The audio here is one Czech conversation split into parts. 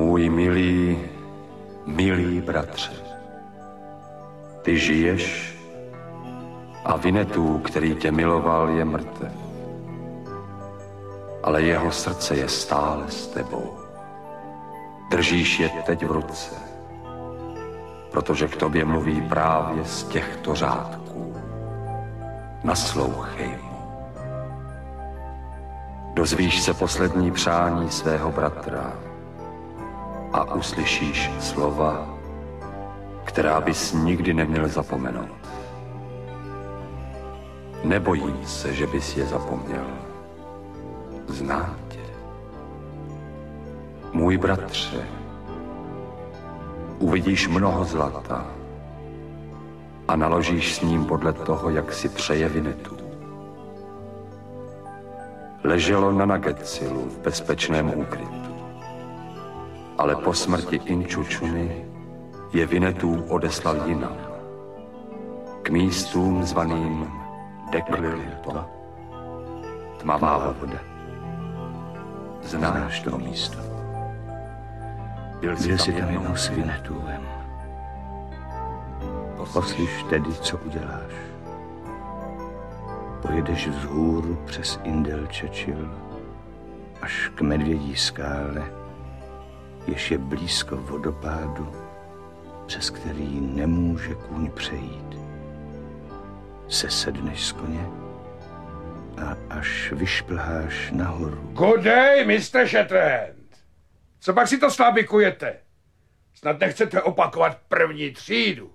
Můj milý bratře, ty žiješ a Winnetou, který tě miloval, je mrtev. Ale jeho srdce je stále s tebou. Držíš je teď v ruce, protože k tobě mluví právě z těchto řádků. Naslouchej mu. Dozvíš se poslední přání svého bratra a uslyšíš slova, která bys nikdy neměl zapomenout. Nebojím se, že bys je zapomněl. Znám tě. Můj bratře, uvidíš mnoho zlata a naložíš s ním podle toho, jak si přeje Winnetou. Leželo na Nagecilu v bezpečném úkrytu, ale po smrti Inčučuny je Winnetou odeslal jinam, k místům zvaným Deklilto, tmavá voda. Znáš to místo? Byl jsi tam jednou s Winnetouem. Poslyš tedy, co uděláš. Pojedeš vzhůru přes Indelčečil až k Medvědí skále, jež je blízko vodopádu, přes který nemůže kůň přejít. Sesedneš z koně a až vyšplháš nahoru. Good day, Mr. Shatterhand. Co pak si to slábikujete? Snad nechcete opakovat první třídu.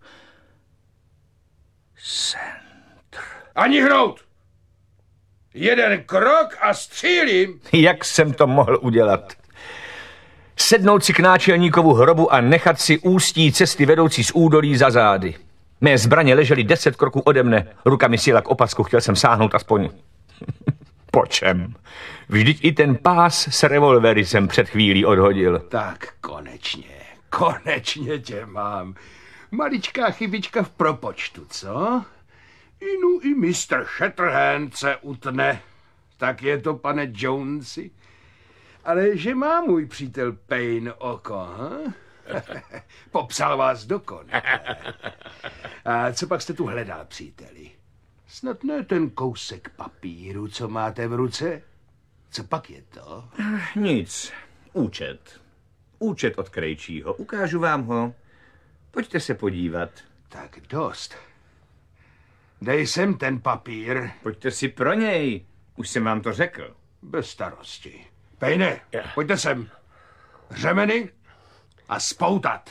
Centr. Ani hnout! Jeden krok a střílím. Jak jsem to mohl udělat? Sednout si k náčelníkovu hrobu a nechat si ústí cesty vedoucí z údolí za zády. Mé zbraně ležely 10 kroků ode mne, ruka mi sjela k opasku, chtěl jsem sáhnout aspoň. Po čem? Vždyť i ten pás s revolvery jsem před chvílí odhodil. Tak konečně tě mám. Maličká chybička v propočtu, co? Inu i Mr. Shatterhand se utne. Tak je to, pane Jonesi. Ale že má můj přítel Payne oko, ha? Popsal vás dokonale. A co pak jste tu hledal, příteli? Snad ne ten kousek papíru, co máte v ruce? Co pak je to? Nic. Účet. Účet od Krejčího. Ukážu vám ho. Pojďte se podívat. Tak dost. Dej sem ten papír. Pojďte si pro něj. Už jsem vám to řekl. Bez starosti. Pejne, pojďte sem. Řemeny a spoutat.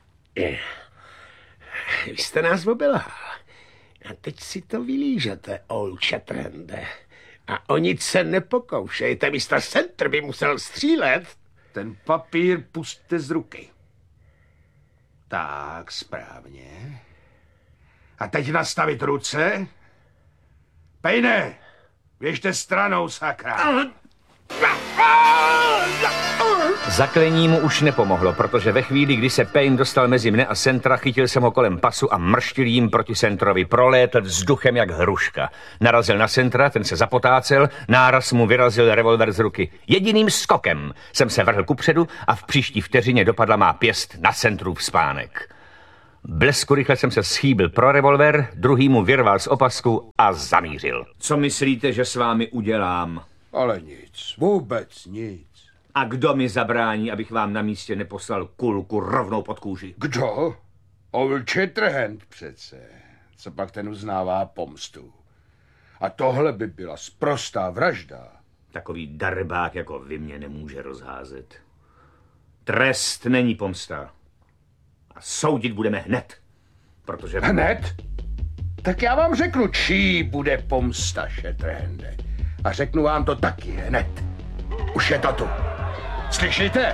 Vy jste nás obelhal. A teď si to vylížete, old Shatterhande. A o nic se nepokoušejte, Mr. Centr by musel střílet. Ten papír pusťte z ruky. Tak, správně. A teď nastavit ruce. Pejne, běžte stranou, sakra. Zaklení mu už nepomohlo, protože ve chvíli, kdy se Payne dostal mezi mne a Centra, chytil jsem ho kolem pasu a mrštil jím proti Centrovi. Prolétl vzduchem jak hruška. Narazil na Centra, ten se zapotácel, náraz mu vyrazil revolver z ruky. Jediným skokem jsem se vrhl kupředu a v příští vteřině dopadla má pěst na Centrův spánek. Blesku rychle jsem se schýbil pro revolver, druhý mu vyrval z opasku a zamířil. Co myslíte, že s vámi udělám? Ale nic, vůbec nic. A kdo mi zabrání, abych vám na místě neposlal kulku rovnou pod kůži? Kdo? Old Shatterhand přece. Co pak ten uznává pomstu? A tohle by byla sprostá vražda. Takový darbák jako vy mě nemůže rozházet. Trest není pomsta. A soudit budeme hned. Protože... Hned? Tak já vám řeknu, čí bude pomsta, Shatterhande. A řeknu vám to taky hned. Už je to tu. Slyšíte?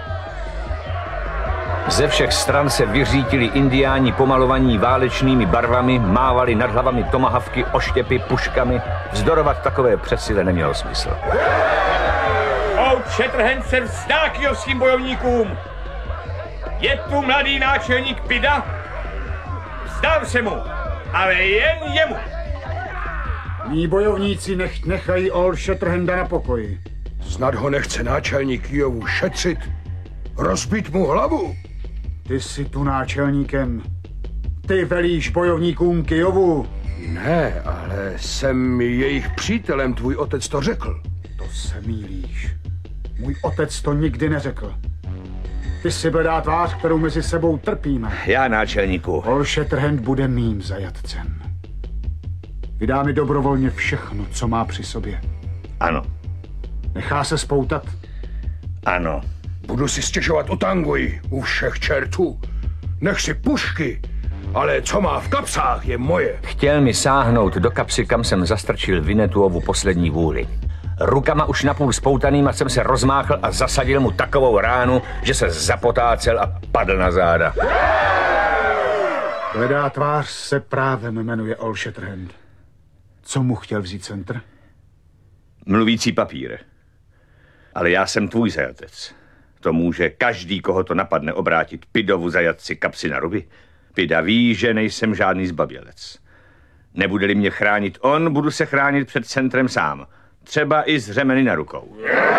Ze všech stran se vyřítili indiáni pomalovaní válečnými barvami, mávali nad hlavami tomahawky, oštěpy, puškami. Vzdorovat takové přesile nemělo smysl. Old Shatterhand se vzdá k jovským bojovníkům. Je tu mladý náčelník Pida? Vzdám se mu, ale jen jemu. Mí bojovníci nechají Old Shatterhanda na pokoji. Snad ho nechce náčelník Jovu šetřit? Rozbít mu hlavu? Ty jsi tu náčelníkem. Ty velíš bojovníkům Kyjovu. Ne, ale jsem jejich přítelem, tvůj otec to řekl. To se mýlíš. Můj otec to nikdy neřekl. Ty jsi bledá tvář, kterou mezi sebou trpíme. Já, náčelníku. Ol Shatterhand bude mým zajatcem. Vydá mi dobrovolně všechno, co má při sobě. Ano. Nechá se spoutat? Ano. Budu si stěžovat u Tanguy, u všech čertů. Nech si pušky, ale co má v kapsách, je moje. Chtěl mi sáhnout do kapsy, kam jsem zastrčil Vinetuovu poslední vůli. Rukama už napůl spoutanýma jsem se rozmáchl a zasadil mu takovou ránu, že se zapotácel a padl na záda. Bledá tvář se právem jmenuje Ol Shatterhand. Co mu chtěl vzít centr? Mluvící papír. Ale já jsem tvůj zajatec. To může každý, koho to napadne, obrátit Pidovu zajatci kapsy na ruby. Pida ví, že nejsem žádný zbabělec. Nebude-li mě chránit on, budu se chránit před centrem sám. Třeba i s řemeny na rukou.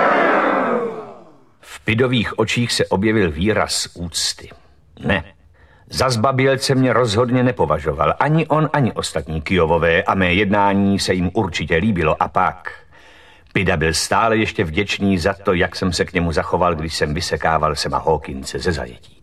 V Pidových očích se objevil výraz úcty. Ne, za zbabělce mě rozhodně nepovažoval. Ani on, ani ostatní Kyjovové a mé jednání se jim určitě líbilo. A pak Pida byl stále ještě vděčný za to, jak jsem se k němu zachoval, když jsem vysekával Sama Hawkinse ze zajetí.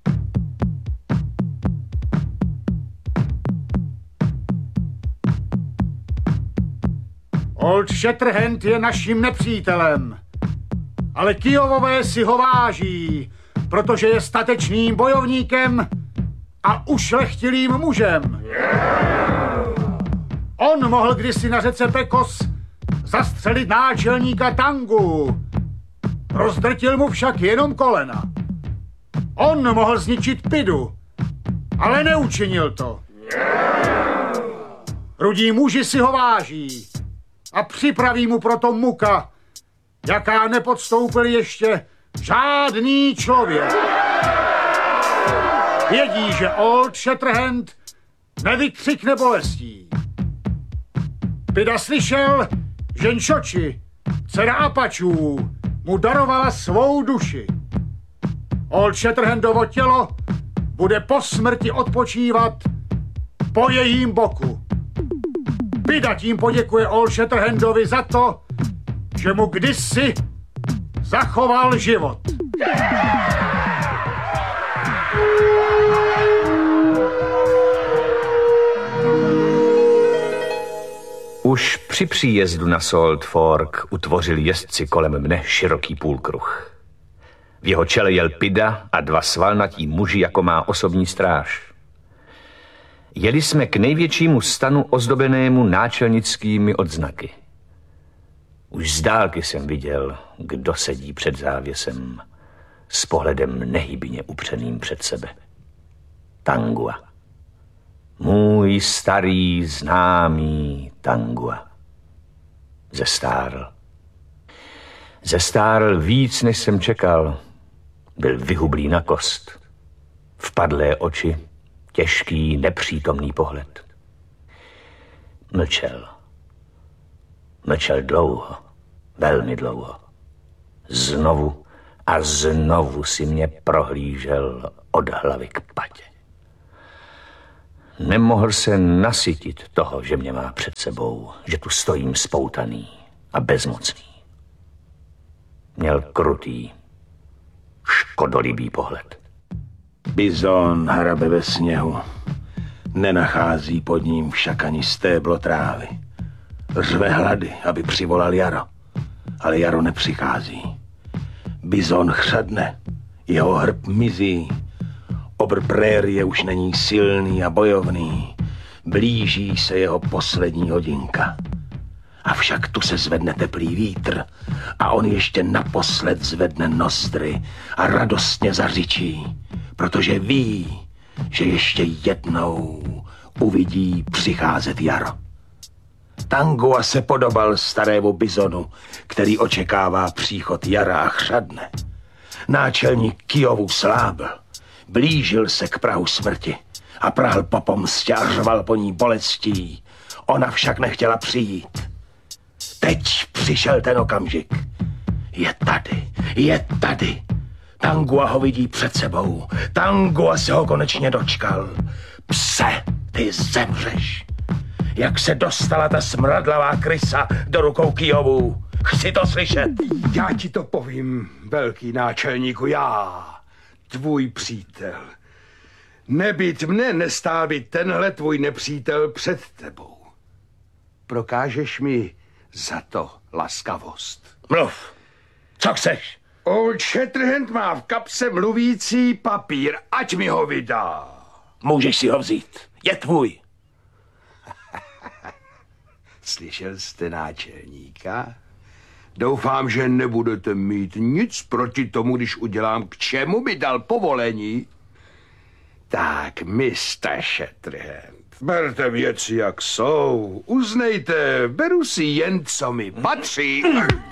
Old Shatterhand je naším nepřítelem. Ale Kyjovové si ho váží, protože je statečným bojovníkem a ušlechtilým mužem. On mohl kdysi na řece Pekos zastřelit náčelníka Tangu. Rozdrtil mu však jenom kolena. On mohl zničit Pidu, ale neučinil to. Rudí muži si ho váží a připraví mu proto muka, jaká nepodstoupil ještě žádný člověk. Vědí, že Old Shatterhand nevykřikne bolestí. Pida slyšel, že Nšoči, dcera Apačů, mu darovala svou duši. Old Shatterhandovo tělo bude po smrti odpočívat po jejím boku. Pida tím poděkuje Old Shatterhandovi za to, že mu kdysi zachoval život. Už při příjezdu na Salt Fork utvořili jezdci kolem mne široký půlkruh. V jeho čele jel Pida a dva svalnatí muži, jako má osobní stráž. Jeli jsme k největšímu stanu ozdobenému náčelnickými odznaky. Už z dálky jsem viděl, kdo sedí před závěsem, s pohledem nehybně upřeným před sebe. Tangua. Můj starý známý Tangua. Zestárl víc, než jsem čekal. Byl vyhublý na kost. Vpadlé oči, těžký, nepřítomný pohled. Mlčel dlouho, velmi dlouho. Znovu a znovu si mě prohlížel od hlavy k patě. Nemohl se nasytit toho, že mě má před sebou, že tu stojím spoutaný a bezmocný. Měl krutý, škodolibý pohled. Bizon hrabe ve sněhu. Nenachází pod ním však ani stéblo trávy. Řve hlady, aby přivolal jaro. Ale jaro nepřichází. Bizon chřadne, jeho hrb mizí. Obr prérie už není silný a bojovný. Blíží se jeho poslední hodinka. Avšak tu se zvedne teplý vítr a on ještě naposled zvedne nozdry a radostně zařičí, protože ví, že ještě jednou uvidí přicházet jaro. Tangua se podobal starému bizonu, který očekává příchod jara a chřadne. Náčelník Kyjovu slábl, blížil se k prahu smrti a prahl po pomstě a řval po ní bolestí. Ona však nechtěla přijít. Teď přišel ten okamžik. Je tady. Tangua ho vidí před sebou. Tangua se ho konečně dočkal. Pse, ty zemřeš. Jak se dostala ta smradlavá krysa do rukou Kyjovů? Chci to slyšet. Já ti to povím, velký náčelníku, já, tvůj přítel. Nebýt mne, nestál by tenhle tvůj nepřítel před tebou. Prokážeš mi za to laskavost. Mluv. Co chceš? Old Shatterhand má v kapse mluvící papír, ať mi ho vydá. Můžeš si ho vzít. Je tvůj. Slyšel jste náčelníka? Doufám, že nebudete mít nic proti tomu, když udělám, k čemu mi dal povolení. Tak, Mr. Shatterhand, berte věci, jak jsou. Uznejte, beru si jen, co mi patří.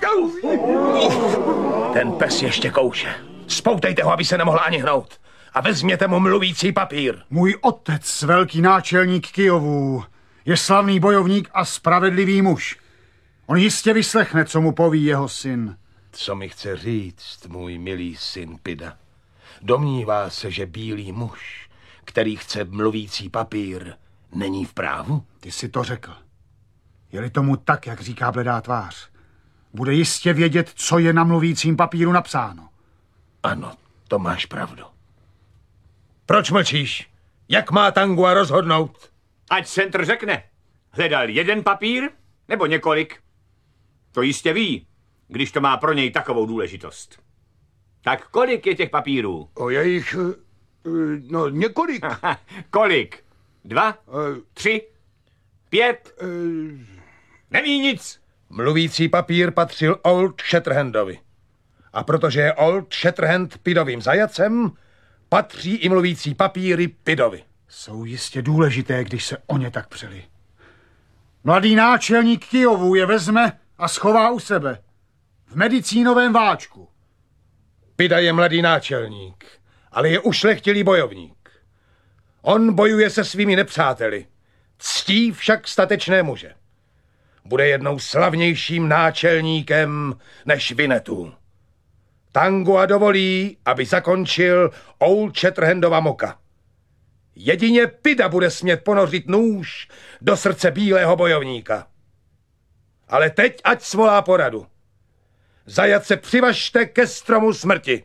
Ten pes ještě kouše. Spoutejte ho, aby se nemohl ani hnout. A vezměte mu mluvící papír. Můj otec, velký náčelník Kyjovů, je slavný bojovník a spravedlivý muž. On jistě vyslechne, co mu poví jeho syn. Co mi chce říct, můj milý syn Pida? Domnívá se, že bílý muž, který chce mluvící papír, není v právu? Ty si to řekl. Je-li tomu tak, jak říká bledá tvář, bude jistě vědět, co je na mluvícím papíru napsáno. Ano, to máš pravdu. Proč mlčíš? Jak má Tangua rozhodnout? Ať centr řekne. Hledal jeden papír nebo několik? To jistě ví, když to má pro něj takovou důležitost. Tak kolik je těch papírů? O jejich, no několik. Kolik? 2? 3? 5? Neví nic. Mluvící papír patřil Old Shatterhandovi. A protože je Old Shatterhand Pidovým zajacem, patří i mluvící papíry Pidovi. Jsou jistě důležité, když se o ně tak přeli. Mladý náčelník Kyjovů je vezme a schová u sebe. V medicínovém váčku. Pida je mladý náčelník, ale je ušlechtilý bojovník. On bojuje se svými nepřáteli, ctí však statečné muže. Bude jednou slavnějším náčelníkem než Winnetou. Tangua dovolí, aby zakončil Old Shatterhandova moka. Jedině Pida bude smět ponořit nůž do srdce bílého bojovníka. Ale teď ať svolá poradu. Zajatce přivažte ke stromu smrti.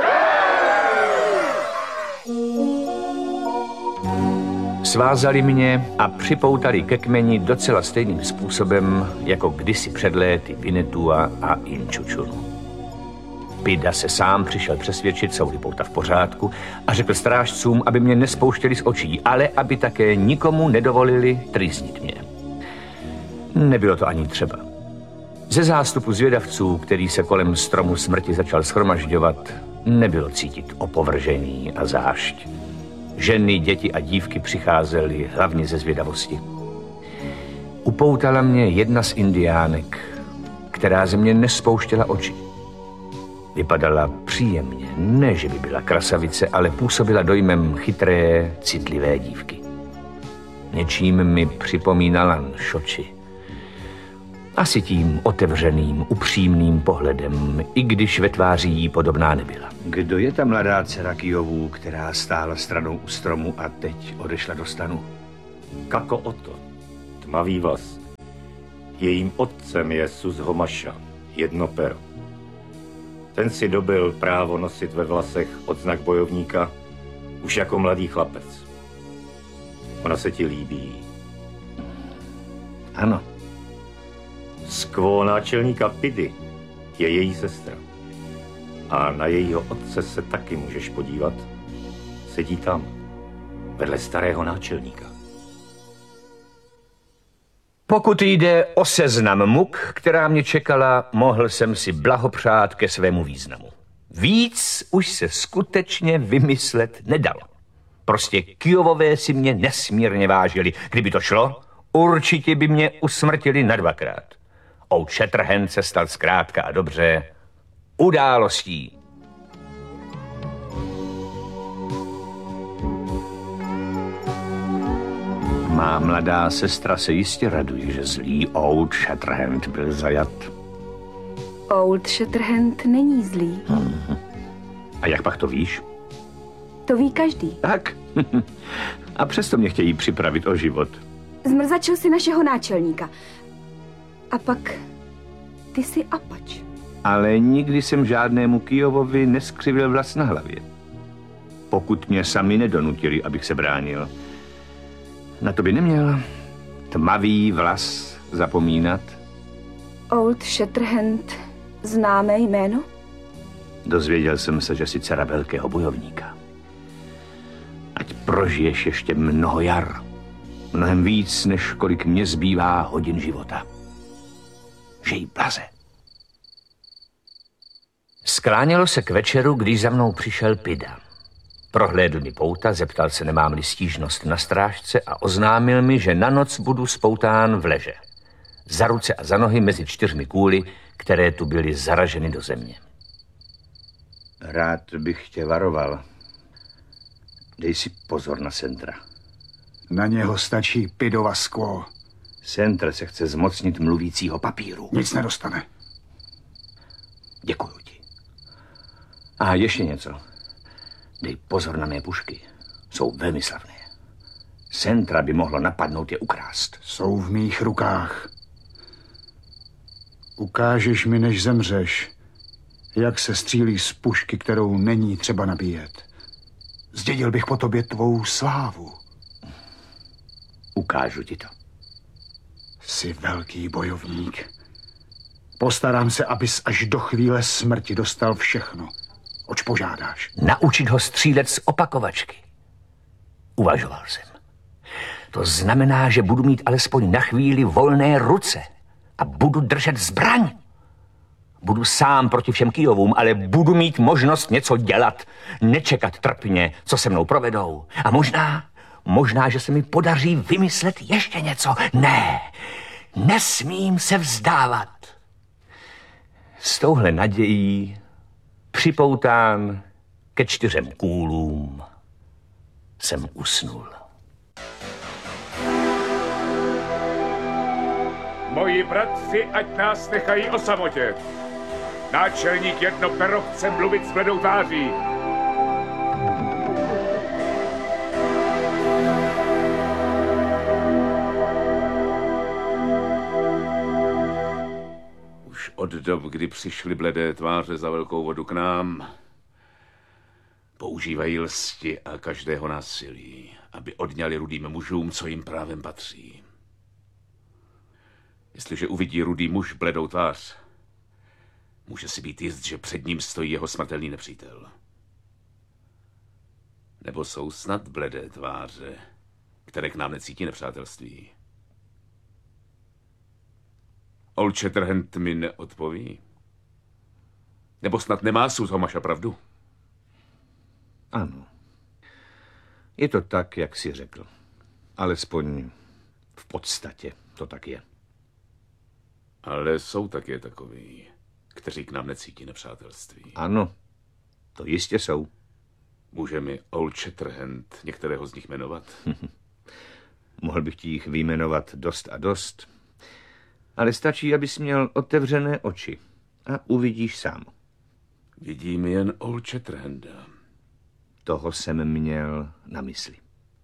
Svázali mě a připoutali ke kmeni docela stejným způsobem, jako kdysi před léty Winnetua a Inčučunu. Pida se sám přišel přesvědčit, jsou-li pouta v pořádku, a řekl strážcům, aby mě nespouštěli z očí, ale aby také nikomu nedovolili trýznit mě. Nebylo to ani třeba. Ze zástupu zvědavců, který se kolem stromu smrti začal shromažďovat, nebylo cítit opovržení a zášť. Ženy, děti a dívky přicházely hlavně ze zvědavosti. Upoutala mě jedna z indiánek, která ze mě nespouštěla oči. Vypadala příjemně, ne že by byla krasavice, ale působila dojmem chytré, citlivé dívky. Něčím mi připomínala Nšoči. Asi tím otevřeným, upřímným pohledem, i když ve tváři jí podobná nebyla. Kdo je ta mladá dcera Kyjovů, která stála stranou u stromu a teď odešla do stanu? Kako Oto, tmavý vlas. Jejím otcem je Suzhomaša, jedno pero. Ten si dobil právo nosit ve vlasech odznak bojovníka už jako mladý chlapec. Ona se ti líbí. Ano. Skvo náčelníka Pidy je její sestra. A na jejího otce se taky můžeš podívat. Sedí tam, vedle starého náčelníka. Pokud jde o seznam muk, která mě čekala, mohl jsem si blahopřát ke svému významu. Víc už se skutečně vymyslet nedalo. Prostě Kyjovové si mě nesmírně vážili. Kdyby to šlo, určitě by mě usmrtili na 2krát. Old Shatterhand se stal zkrátka a dobře událostí. Má mladá sestra se jistě raduje, že zlý Old Shatterhand byl zajat. Old Shatterhand není zlý. A jak pak to víš? To ví každý. Tak. A přesto mě chtějí připravit o život. Zmrzačil si našeho náčelníka. A pak ty jsi apač. Ale nikdy jsem žádnému Kyjovovi neskřivil vlas na hlavě. Pokud mě sami nedonutili, abych se bránil. Na to by neměl tmavý vlas zapomínat. Old Shatterhand, známé jméno? Dozvěděl jsem se, že jsi dcera velkého bojovníka. Ať prožiješ ještě mnoho jar. Mnohem víc, než kolik mě zbývá hodin života. Žij blaze. Sklánělo se k večeru, když za mnou přišel Pida. Prohlédl mi pouta, zeptal se, nemám-li stížnost na strážce a oznámil mi, že na noc budu spoután v leže. Za ruce a za nohy mezi 4 kůly, které tu byly zaraženy do země. Rád bych tě varoval. Dej si pozor na Sentra. Na něho stačí Pidova sklo. Sentr se chce zmocnit mluvícího papíru. Nic nedostane. Děkuju ti. A ještě něco. Dej pozor na mé pušky. Jsou velmi slavné. Sentra by mohlo napadnout je ukrást. Jsou v mých rukách. Ukážeš mi, než zemřeš, jak se střílí z pušky, kterou není třeba nabíjet. Zdědil bych po tobě tvou slávu. Ukážu ti to. Jsi velký bojovník. Postarám se, abys až do chvíle smrti dostal všechno, oč požádáš. Naučit ho střílet z opakovačky. Uvažoval jsem. To znamená, že budu mít alespoň na chvíli volné ruce a budu držet zbraň. Budu sám proti všem Kyjovům, ale budu mít možnost něco dělat. Nečekat trpně, co se mnou provedou. A možná, že se mi podaří vymyslet ještě něco. Ne, nesmím se vzdávat. S touhle nadějí připoután ke 4 kůlům jsem usnul. Moji bratři, ať nás nechají o samotě. Náčelník Jednopero chce mluvit s bledou tváří. Už od dob, kdy přišly bledé tváře za velkou vodu k nám, používají lsti a každého násilí, aby odňali rudým mužům, co jim právem patří. Jestliže uvidí rudý muž bledou tvář, může si být jist, že před ním stojí jeho smrtelný nepřítel. Nebo jsou snad bledé tváře, které k nám necítí nepřátelství? Old Shatterhand mi neodpoví. Nebo snad nemá Suz Homasha pravdu? Ano. Je to tak, jak jsi řekl. Alespoň v podstatě to tak je. Ale jsou také takoví, kteří k nám necítí nepřátelství. Ano, to jistě jsou. Může mi Old Shatterhand některého z nich jmenovat? Mohl bych ti jich vyjmenovat dost a dost, ale stačí, abys měl otevřené oči a uvidíš sám. Vidím jen Old Shatterhanda. Toho jsem měl na mysli.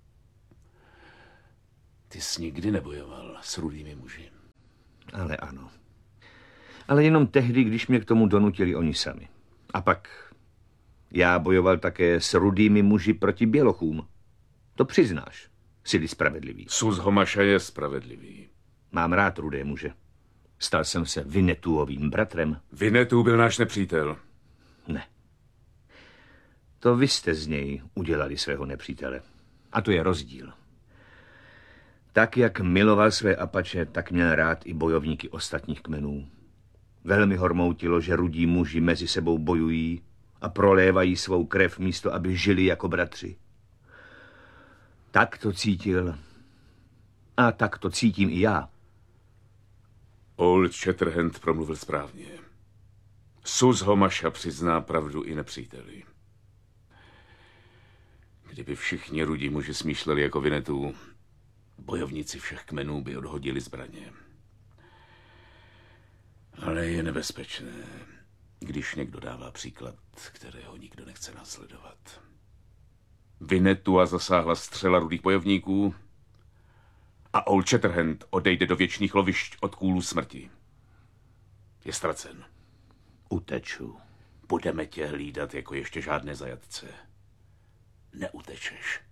Ty jsi nikdy nebojoval s rudými muži. Ale ano. Ale jenom tehdy, když mě k tomu donutili oni sami. A pak já bojoval také s rudými muži proti bělochům. To přiznáš, jsi spravedlivý. Suz Homasha je spravedlivý. Mám rád rudé muže. Stal jsem se Vinetuovým bratrem. Vinetu byl náš nepřítel. Ne. To vy jste z něj udělali svého nepřítele. A to je rozdíl. Tak, jak miloval své apače, tak měl rád i bojovníky ostatních kmenů. Velmi ho rmoutilo, že rudí muži mezi sebou bojují a prolévají svou krev místo, aby žili jako bratři. Tak to cítil. A tak to cítím i já. Old Shatterhand promluvil správně. Suz Homasha přizná pravdu i nepříteli. Kdyby všichni rudí muži smýšleli jako Vinetu, bojovníci všech kmenů by odhodili zbraně. Ale je nebezpečné, když někdo dává příklad, kterého nikdo nechce následovat. Vinetua zasáhla střela rudých bojovníků a Old Shatterhand odejde do věčných lovišť od kůlu smrti. Je ztracen. Uteču. Budeme tě hlídat jako ještě žádné zajatce. Neutečeš.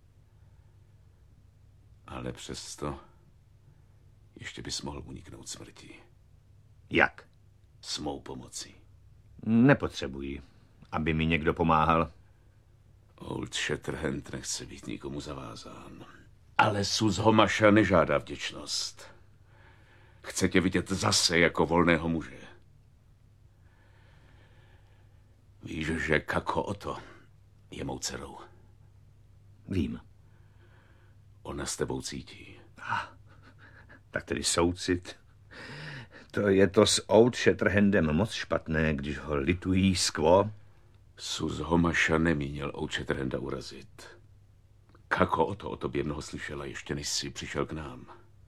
Ale přesto ještě bys mohl uniknout smrti. Jak? S mou pomocí. Nepotřebuji, aby mi někdo pomáhal. Old Shatterhand nechce být nikomu zavázán. Ale Sus Homasha nežádá vděčnost. Chce tě vidět zase jako volného muže. Víš, že Kako Oto je mou dcerou. Vím. Ona s tebou cítí. Tak tedy soucit. To je to s Old Shatterhandem moc špatné, když ho litují skvo. Sus Homasha nemínil Old Shatterhanda urazit. Kako Oto o tobě mnoho slyšela, ještě než jsi přišel k nám.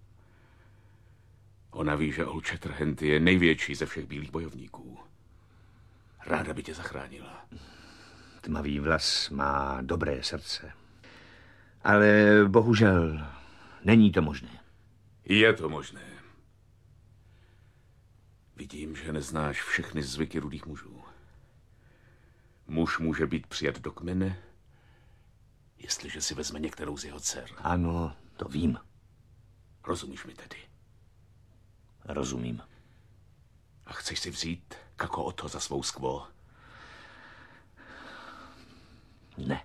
Ona ví, že Old Shatterhand je největší ze všech bílých bojovníků. Ráda by tě zachránila. Tmavý vlas má dobré srdce. Ale bohužel není to možné. Je to možné. Vidím, že neznáš všechny zvyky rudých mužů. Muž může být přijat do kmene, jestliže si vezme některou z jeho dcer. Ano, to vím. Rozumíš mi tedy? Rozumím. A chceš si vzít Kako Oto za svou skvo? Ne.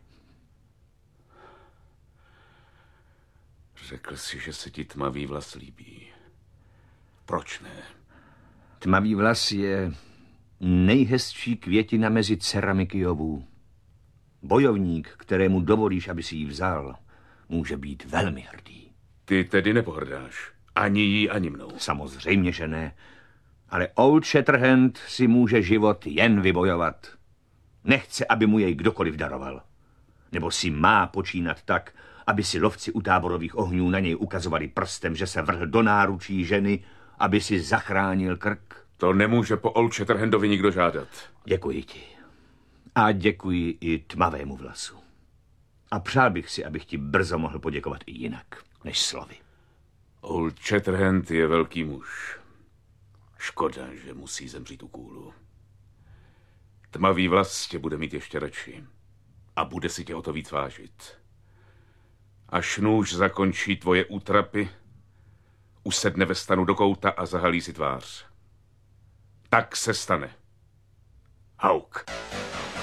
Řekl jsi, že se ti tmavý vlas líbí. Proč ne? Tmavý vlas je nejhezčí květina mezi dcerami Kyjovů. Bojovník, kterému dovolíš, aby si ji vzal, může být velmi hrdý. Ty tedy nepohrdáš. Ani jí, ani mnou. Samozřejmě, že ne. Ale Old Shatterhand si může život jen vybojovat. Nechce, aby mu jej kdokoliv daroval. Nebo si má počínat tak, aby si lovci u táborových ohňů na něj ukazovali prstem, že se vrhl do náručí ženy, aby si zachránil krk. To nemůže po Old Shatterhandovi nikdo žádat. Děkuji ti. A děkuji i tmavému vlasu. A přál bych si, abych ti brzo mohl poděkovat i jinak, než slovy. Old Shatterhand je velký muž. Škoda, že musí zemřít u kůlu. Tmavý vlas tě bude mít ještě radši. A bude si tě o to víc vážit. Až nůž zakončí tvoje útrapy, usedne ve stanu do kouta a zahalí si tvář. Tak se stane. Hauk.